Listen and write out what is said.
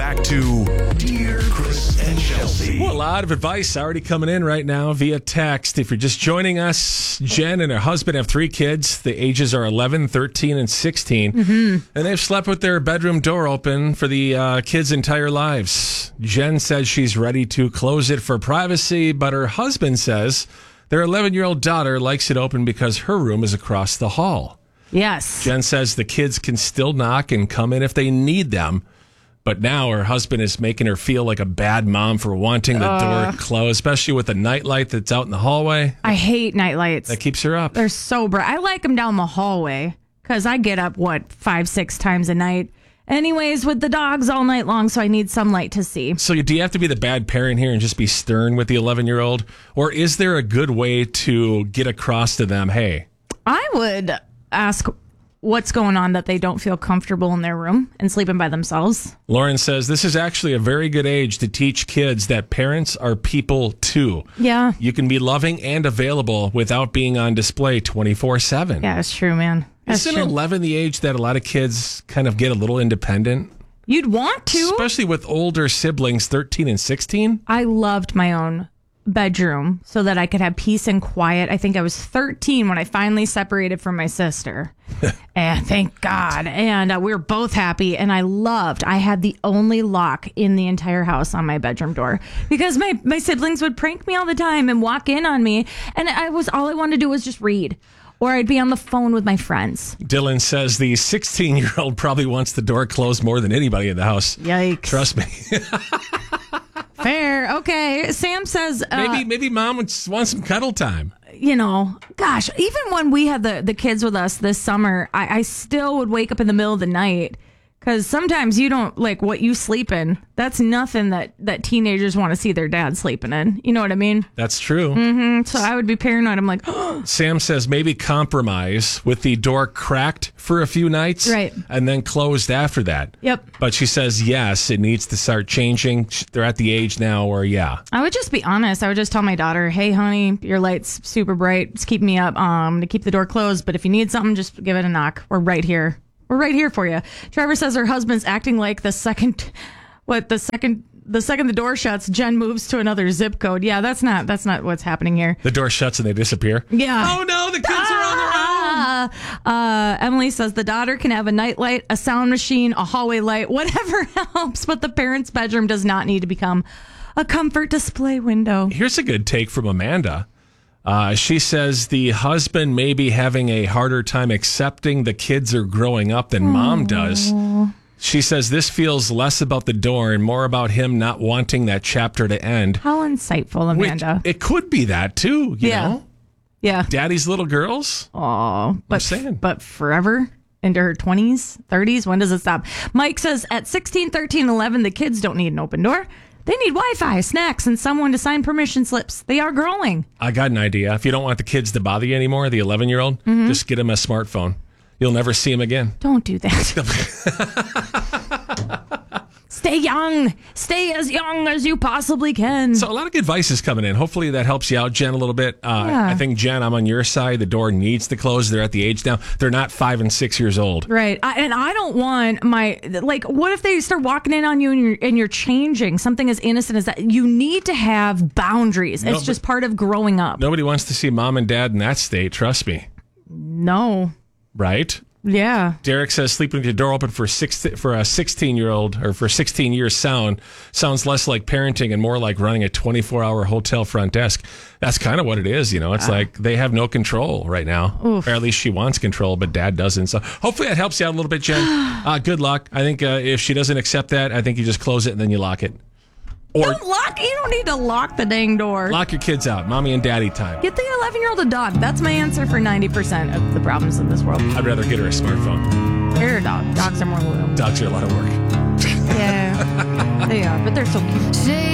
back to Dear Chris and Chelsea. Well, a lot of advice already coming in right now via text. If you're just joining us, Jen and her husband have 3 kids. The ages are 11, 13, and 16. And they've slept with their bedroom door open for the kids' entire lives. Jen says she's ready to close it for privacy, but her husband says their 11-year-old daughter likes it open because her room is across the hall. Yes. Jen says the kids can still knock and come in if they need them. But now her husband is making her feel like a bad mom for wanting the door closed, especially with the nightlight that's out in the hallway. I hate nightlights. That keeps her up. They're so bright. I like them down the hallway because I get up, 5-6 times a night. Anyways, with the dogs all night long, so I need some light to see. So do you have to be the bad parent here and just be stern with the 11-year-old? Or is there a good way to get across to them, hey? I would ask what's going on that they don't feel comfortable in their room and sleeping by themselves. Lauren says this is actually a very good age to teach kids that parents are people too. Yeah. You can be loving and available without being on display 24/7. Yeah, it's true, man. That's Isn't true. 11 the age that a lot of kids kind of get a little independent? You'd want to. Especially with older siblings, 13 and 16. I loved my own bedroom so that I could have peace and quiet. I think I was 13 when I finally separated from my sister. And thank God. And we were both happy. And I had the only lock in the entire house on my bedroom door because my siblings would prank me all the time and walk in on me. And all I wanted to do was just read. Or I'd be on the phone with my friends. Dylan says the 16-year-old probably wants the door closed more than anybody in the house. Yikes. Trust me. Fair. Okay. Sam says... maybe mom wants some cuddle time. Gosh, even when we had the kids with us this summer, I still would wake up in the middle of the night because sometimes you don't like what you sleep in. That's nothing that teenagers want to see their dad sleeping in. You know what I mean? That's true. So I would be paranoid. I'm like, Sam says maybe compromise with the door cracked for a few nights. Right. And then closed after that. Yep. But she says, yes, it needs to start changing. They're at the age now where, yeah. I would just be honest. I would just tell my daughter, hey, honey, your light's super bright. It's keeping me up to keep the door closed. But if you need something, just give it a knock. We're right here. We're right here for you. Trevor says her husband's acting like the second the door shuts, Jen moves to another zip code. Yeah, that's not what's happening here. The door shuts and they disappear. Yeah. Oh no, the kids are on their own. Emily says the daughter can have a nightlight, a sound machine, a hallway light, whatever helps, but the parent's bedroom does not need to become a comfort display window. Here's a good take from Amanda. She says the husband may be having a harder time accepting the kids are growing up than mom does. She says this feels less about the door and more about him not wanting that chapter to end. How insightful, Amanda. It could be that too, you Yeah. know? Yeah. Daddy's little girls. Oh, saying. but forever into her 20s, 30s, when does it stop? Mike says at 16, 13, 11, the kids don't need an open door. They need Wi-Fi, snacks, and someone to sign permission slips. They are growing. I got an idea. If you don't want the kids to bother you anymore, the 11-year-old, just get him a smartphone. You'll never see him again. Don't do that. Stay young. Stay as young as you possibly can. So a lot of good advice is coming in. Hopefully that helps you out, Jen, a little bit. I think, Jen, I'm on your side. The door needs to close. They're at the age now. They're not 5 and 6 years old. Right. And I don't want what if they start walking in on you and you're changing something as innocent as that? You need to have boundaries. It's just part of growing up. Nobody wants to see mom and dad in that state. Trust me. No. Right? Yeah. Derek says sleeping with your door open for a 16-year-old or for 16 years sounds less like parenting and more like running a 24-hour hotel front desk. That's kind of what it is, you know. It's like they have no control right now. Oof. Or at least she wants control, but dad doesn't. So hopefully that helps you out a little bit, Jen. Good luck. I think if she doesn't accept that, I think you just close it and then you lock it. Or You don't need to lock the dang door. lock your kids out. Mommy and daddy time. Get the 11-year-old a dog. That's my answer for 90% of the problems in this world. I'd rather get her a smartphone. They're a dog. Dogs are more loyal. Dogs are a lot of work. Yeah. They are, but they're so cute.